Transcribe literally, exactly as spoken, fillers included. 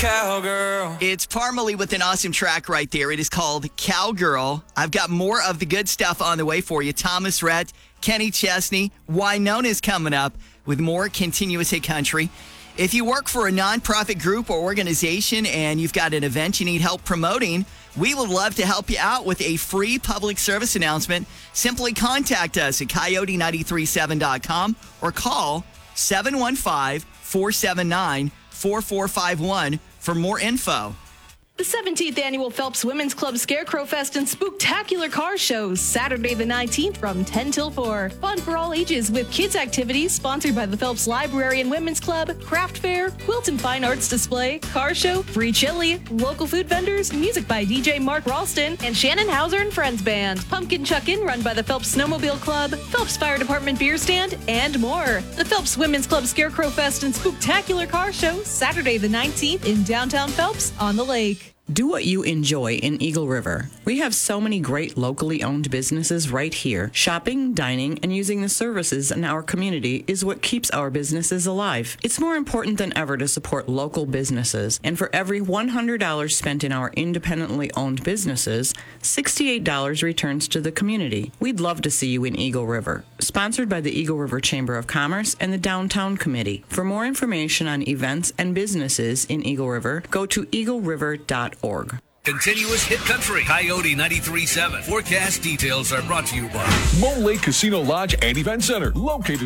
Cowgirl. It's Parmalee with an awesome track right there. It is called Cowgirl. I've got more of the good stuff on the way for you. Thomas Rhett, Kenny Chesney, Wynona's coming up with more continuous hit country. If you work for a nonprofit group or organization and you've got an event you need help promoting, we would love to help you out with a free public service announcement. Simply contact us at coyote nine three seven dot com or call seven one five, four seven nine, four four five one for more info. The seventeenth Annual Phelps Women's Club Scarecrow Fest and Spooktacular Car Shows, Saturday the nineteenth from ten till four. Fun for all ages with kids' activities sponsored by the Phelps Library and Women's Club, craft fair, quilt and fine arts display, car show, free chili, local food vendors, music by D J Mark Ralston, and Shannon Hauser and Friends Band. Pumpkin Chuck-In run by the Phelps Snowmobile Club, Phelps Fire Department Beer Stand, and more. The Phelps Women's Club Scarecrow Fest and Spooktacular Car Show, Saturday the nineteenth in downtown Phelps on the lake. Do what you enjoy in Eagle River. We have so many great locally owned businesses right here. Shopping, dining, and using the services in our community is what keeps our businesses alive. It's more important than ever to support local businesses, and for every one hundred dollars spent in our independently owned businesses, sixty-eight dollars returns to the community. We'd love to see you in Eagle River. Sponsored by the Eagle River Chamber of Commerce and the Downtown Committee. For more information on events and businesses in Eagle River, go to eagle river dot org. Continuous hit country, Coyote ninety-three point seven. Forecast details are brought to you by Mole Lake Casino Lodge and Event Center, located